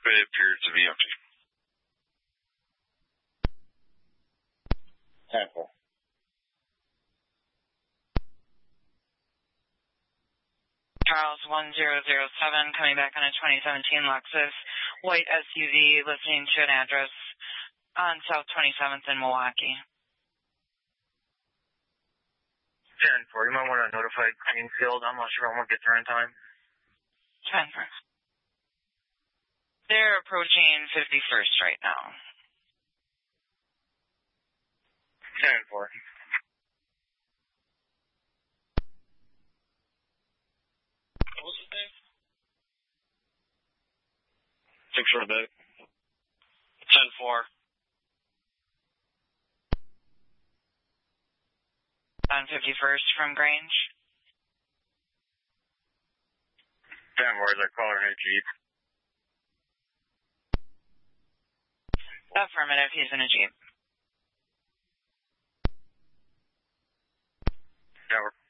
It appears to be empty. 10-4. Charles 1007 coming back on a 2017 Lexus white SUV, listening to an address on South 27th in Milwaukee. 10-4. You might want to notify Greenfield. I'm not sure I won't get there in time. 10-4. They're approaching 51st right now. 10-4. What was his name? 6 for a bit. 10-4. On 51st from Grange. 10-4. Is that caller in a Jeep? Affirmative, he's in a Jeep. Network.